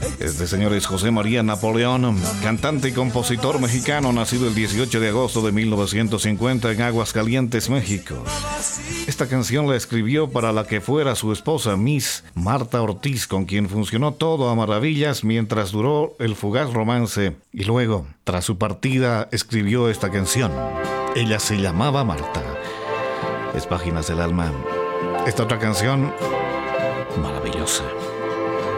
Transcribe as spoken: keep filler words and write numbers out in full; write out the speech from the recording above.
Este señor es José María Napoleón, cantante y compositor mexicano, nacido el dieciocho de agosto de mil novecientos cincuenta en Aguascalientes, México. Esta canción la escribió para la que fuera su esposa, Miss Marta Ortiz, con quien funcionó todo a maravillas mientras duró el fugaz romance, y luego, tras su partida, escribió esta canción. Ella se llamaba Marta. Es Páginas del Alma. Esta otra canción, maravillosa.